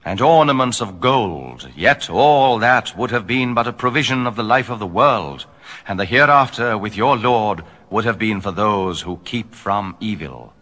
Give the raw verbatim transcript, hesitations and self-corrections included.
and ornaments of gold, yet all that would have been but a provision of the life of the world, and the hereafter with your Lord would have been for those who keep from evil.